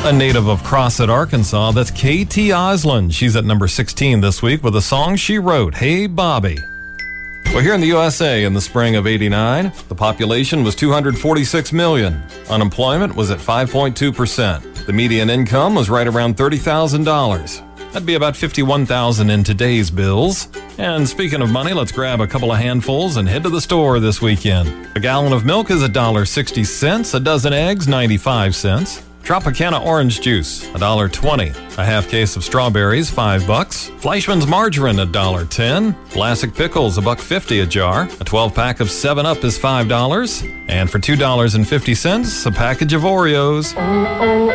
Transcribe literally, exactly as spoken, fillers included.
A native of Crossett, Arkansas, that's Katie Osland. She's at number sixteen this week with a song she wrote, Hey Bobby. Well, here in the U S A in the spring of eighty-nine, the population was two hundred forty-six million. Unemployment was at five point two percent. The median income was right around thirty thousand dollars. That'd be about fifty-one thousand dollars in today's bills. And speaking of money, let's grab a couple of handfuls and head to the store this weekend. A gallon of milk is one dollar and sixty cents, a dozen eggs, ninety-five cents. Tropicana orange juice, one dollar and twenty cents. A half case of strawberries, five bucks. Fleischmann's margarine, one dollar and ten cents. Vlasic pickles, one dollar and fifty cents a jar. A twelve pack of seven up is five dollars. And for two dollars and fifty cents, a package of Oreos.